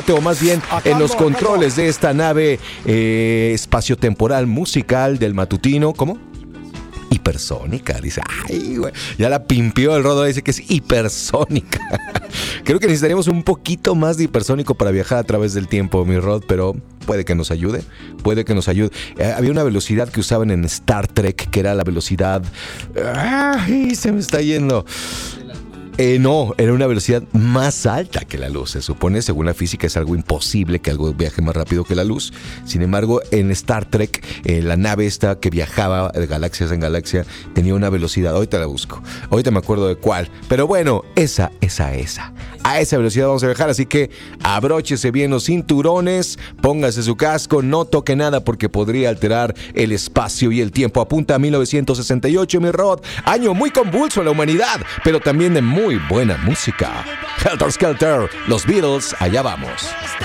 o más bien en los controles de esta nave espaciotemporal musical del matutino. ¿Cómo? Hipersónica, dice. Ay, güey. Ya la pimpió el Rodo, dice que es hipersónica. Creo que necesitaríamos un poquito más de hipersónico para viajar a través del tiempo, mi Rod, pero puede que nos ayude. Había una velocidad que usaban en Star Trek, que era la velocidad... ¡Ay, se me está yendo! No, era una velocidad más alta que la luz. Se supone, según la física, es algo imposible que algo viaje más rápido que la luz. Sin embargo, en Star Trek, la nave esta que viajaba de galaxias en galaxia tenía una velocidad. Ahorita la busco. Ahorita me acuerdo de cuál. Pero bueno, esa. A esa velocidad vamos a viajar, así que abróchese bien los cinturones, póngase su casco, no toque nada porque podría alterar el espacio y el tiempo. Apunta a 1968, mi Rod. Año muy convulso en la humanidad, pero también de muy buena música. Helter Skelter, los Beatles, allá vamos.